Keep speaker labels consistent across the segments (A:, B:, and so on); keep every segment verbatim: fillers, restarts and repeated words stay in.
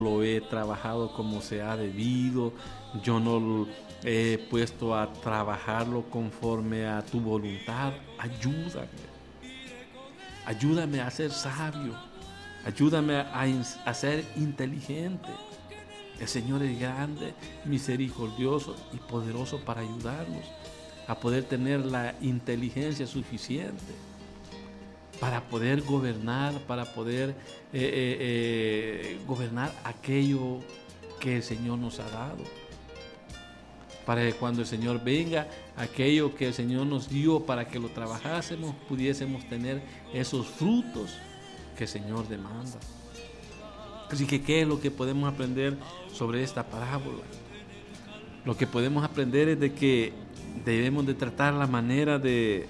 A: lo he trabajado como se ha debido, yo no lo he puesto a trabajarlo conforme a tu voluntad. Ayúdame, ayúdame a ser sabio, ayúdame a, a ser inteligente. El Señor es grande, misericordioso y poderoso para ayudarnos a poder tener la inteligencia suficiente para poder gobernar, para poder eh, eh, eh, gobernar aquello que el Señor nos ha dado. Para que cuando el Señor venga, aquello que el Señor nos dio para que lo trabajásemos, pudiésemos tener esos frutos que el Señor demanda. Así que, ¿qué es lo que podemos aprender sobre esta parábola? Lo que podemos aprender es de que debemos de tratar la manera de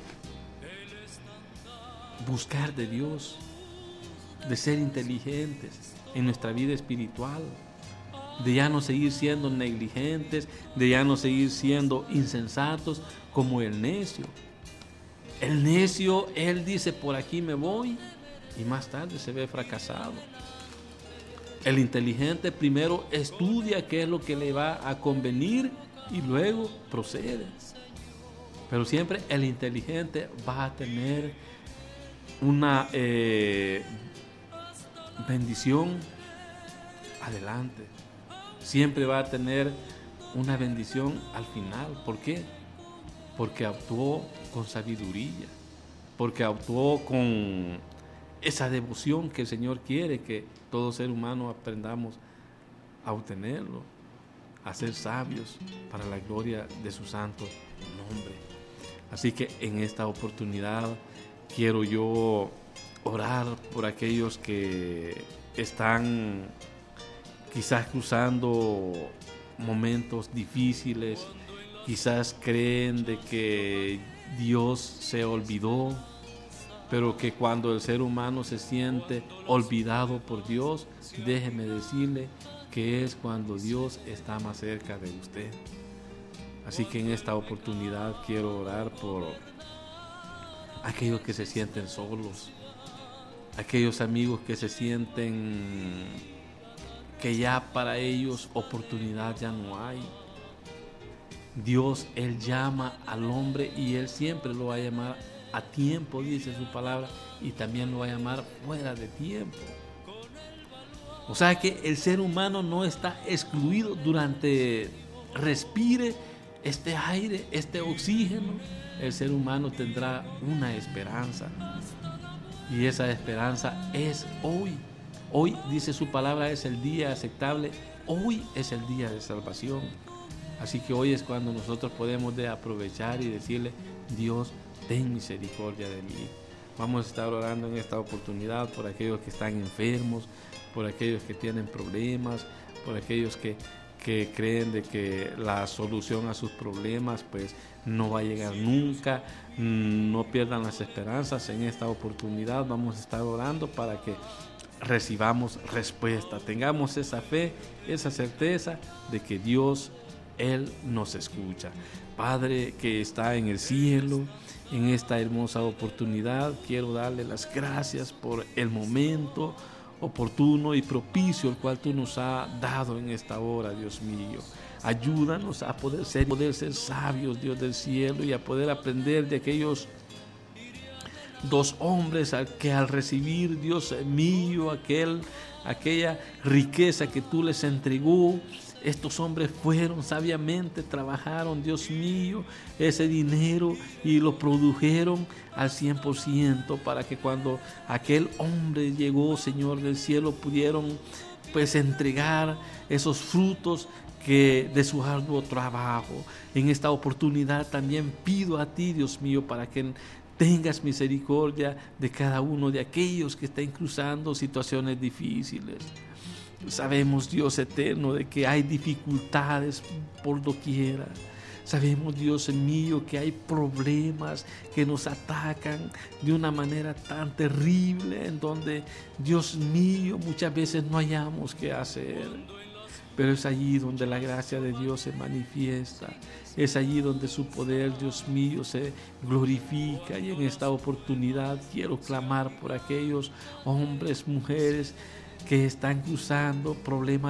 A: buscar de Dios, de ser inteligentes en nuestra vida espiritual, de ya no seguir siendo negligentes, de ya no seguir siendo insensatos como el necio. El necio, él dice, por aquí me voy, y más tarde se ve fracasado. El inteligente primero estudia qué es lo que le va a convenir y luego procede. Pero siempre el inteligente va a tener una eh, bendición adelante. Siempre va a tener una bendición al final. ¿Por qué? Porque actuó con sabiduría, porque actuó con esa devoción que el Señor quiere que todo ser humano aprendamos a obtenerlo, a ser sabios para la gloria de su santo nombre. Así que en esta oportunidad quiero yo orar por aquellos que están quizás cruzando momentos difíciles, quizás creen de que Dios se olvidó, pero que cuando el ser humano se siente olvidado por Dios, déjeme decirle que es cuando Dios está más cerca de usted. Así que en esta oportunidad quiero orar por aquellos que se sienten solos, aquellos amigos que se sienten que ya para ellos oportunidad ya no hay. Dios, Él llama al hombre y Él siempre lo va a llamar a tiempo, dice su palabra, y también lo va a llamar fuera de tiempo. O sea que el ser humano no está excluido durante respire este aire, este oxígeno. El ser humano tendrá una esperanza y esa esperanza es hoy. Hoy, dice su palabra, es el día aceptable. Hoy es el día de salvación. Así que hoy es cuando nosotros podemos de aprovechar y decirle: Dios, ten misericordia de mí. Vamos a estar orando en esta oportunidad por aquellos que están enfermos, por aquellos que tienen problemas, por aquellos que, que creen de que la solución a sus problemas pues no va a llegar nunca. No pierdan las esperanzas. En esta oportunidad vamos a estar orando para que recibamos respuesta, tengamos esa fe, esa certeza de que Dios, Él nos escucha. Padre que está en el cielo, en esta hermosa oportunidad quiero darle las gracias por el momento oportuno y propicio el cual tú nos has dado en esta hora, Dios mío. Ayúdanos a poder ser, poder ser sabios, Dios del cielo, y a poder aprender de aquellos dos hombres que al recibir, Dios mío, aquel, aquella riqueza que tú les entregó, estos hombres fueron sabiamente, trabajaron, Dios mío, ese dinero y lo produjeron al cien por ciento para que cuando aquel hombre llegó, Señor del cielo, pudieron pues entregar esos frutos que de su arduo trabajo. En esta oportunidad también pido a ti, Dios mío, para que tengas misericordia de cada uno de aquellos que estén cruzando situaciones difíciles. Sabemos, Dios eterno, de que hay dificultades por doquiera. Sabemos, Dios mío, que hay problemas que nos atacan de una manera tan terrible, en donde, Dios mío, muchas veces no hallamos qué hacer. Pero es allí donde la gracia de Dios se manifiesta. Es allí donde su poder, Dios mío, se glorifica. Y en esta oportunidad quiero clamar por aquellos hombres, mujeres que están cruzando problemas